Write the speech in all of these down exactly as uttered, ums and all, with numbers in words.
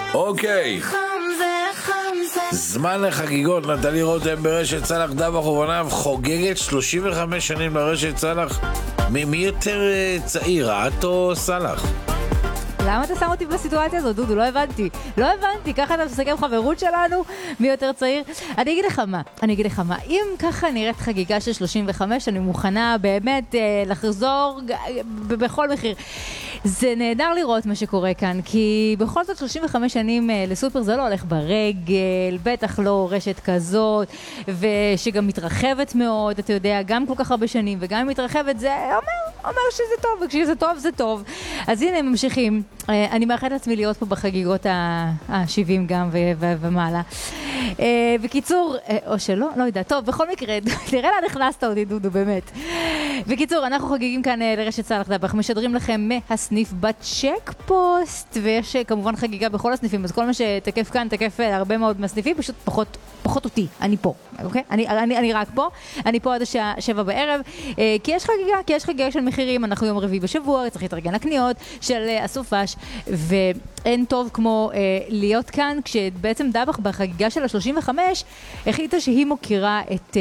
אוקיי, זמן לחגיגות. נטלי רותם ברשת צלח דבח ובניו חוגגת שלושים וחמש שנים לרשת צלח. מי יותר צעיר, את או סלח? למה אתה שם אותי בסיטואציה הזאת, דודו? לא הבנתי. לא הבנתי, ככה אתה מסכם חברות שלנו? מי יותר צעיר? אני אגיד לך מה, אני אגיד לך מה. אם ככה נראית חגיגה של שלושים וחמש, אני מוכנה באמת אה, לחזור ב- בכל מחיר. זה נהדר לראות מה שקורה כאן, כי בכל זאת שלושים וחמש שנים אה, לסופר זה לא הולך ברגל, בטח לא רשת כזאת, ושגם מתרחבת מאוד, אתה יודע, גם כל כך הרבה שנים, וגם מתרחבת, זה אומר, אומר שזה טוב, וכשזה טוב זה טוב. אז הנה הם ממשיכים. אני מאחלת לעצמי להיות פה בחגיגות ה-שבעים גם ומעלה. בקיצור, או שלא, לא יודע. טוב, בכל מקרה, תראה לה נכנסת אותי, דודו, באמת. בקיצור, אנחנו חגיגים כאן לרשת צלח דבח, משדרים לכם מהסניף בצ'ק פוסט, ויש כמובן חגיגה בכל הסניפים, אז כל מה שתקף כאן, תקף הרבה מאוד מהסניפים, פשוט פחות, פחות אותי, אני פה, אוקיי? אני, אני, אני רק פה, אני פה עד השעה שבע בערב, כי יש חגיגה, כי יש חגיגה של מחירים, אנחנו יום רביעי בשבוע, צריך להתארגן לקניות של הסופש, ואין טוב כמו להיות כאן, כשבעצם דבח בחגיגה של ה-שלושים וחמש, החליטה שהיא מוכירה את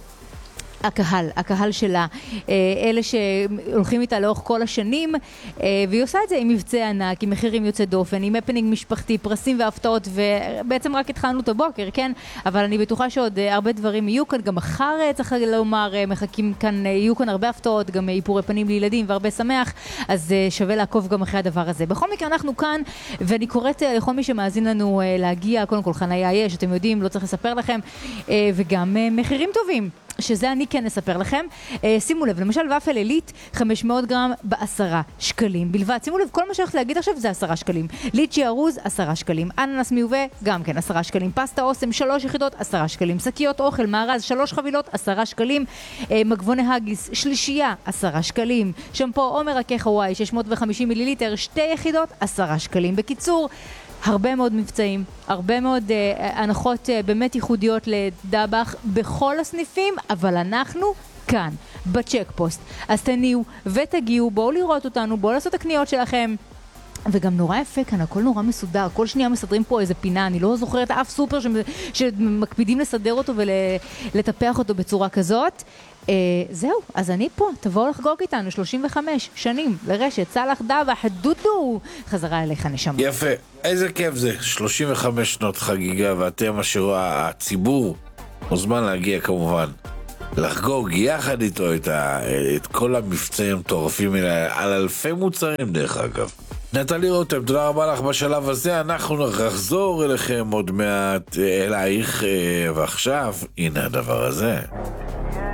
הקהל, הקהל שלה, אלה שהולכים איתה לאורך כל השנים, והיא עושה את זה עם מבצע ענק, עם מחירים יוצא דופן, עם הפנינג משפחתי, פרסים והפתעות, ובעצם רק התחלנו את הבוקר, כן? אבל אני בטוחה שעוד הרבה דברים יהיו כאן, גם מחר צריך לומר, מחכים כאן, יהיו כאן הרבה הפתעות, גם איפורי פנים לילדים והרבה שמח, אז שווה לעקוב גם אחרי הדבר הזה. בכל מקרה אנחנו כאן, ואני קוראת לכל מי שמאזין לנו להגיע, קודם כל חניה יש, אתם יודעים, לא צריך לספר לכם, וגם מחירים טובים. שזה אני כן אספר לכם. אה, שימו לב, למשל ופל עילית, חמש מאות גרם בעשרה שקלים בלבד. שימו לב, כל מה שהולך להגיד עכשיו זה עשרה שקלים. ליצ'י ארוז, עשרה שקלים. אננס מיובא, גם כן עשרה שקלים. פסטה אוסם, שלוש יחידות, עשרה שקלים. שקיות אוכל, מארז, שלוש חבילות, עשרה שקלים. אה, מגבוני הגיס, שלישייה, עשרה שקלים. שמפו עומר רכך הוואי, שש מאות וחמישים מיליליטר, שתי יחידות, עשרה שקלים. בקיצור, הרבה מאוד מבצעים, הרבה מאוד אה, הנחות אה, באמת ייחודיות לדבח בכל הסניפים, אבל אנחנו כאן, בצ'ק פוסט. אז תניעו ותגיעו, בואו לראות אותנו, בואו לעשות את הקניות שלכם. וגם נורא יפה כאן, הכל נורא מסודר, כל שנייה מסדרים פה איזה פינה, אני לא זוכרת אף סופר שמקפידים לסדר אותו ולטפח אותו בצורה כזאת. אה, זהו, אז אני פה, תבואו לחגוג איתנו שלושים וחמש שנים לרשת צלח דבח, דודו, חזרה אליך נשמה. יפה, איזה כיף זה, שלושים וחמש שנות חגיגה, ואתם אשר הציבור מוזמן להגיע כמובן לחגוג יחד איתו את, ה, את כל המבצעים המטורפים האלה על אלפי מוצרים דרך אגב. נטלי רותם, תודה רבה לך בשלב הזה, אנחנו נחזור אליכם עוד מעט אלייך, ועכשיו הנה הדבר הזה.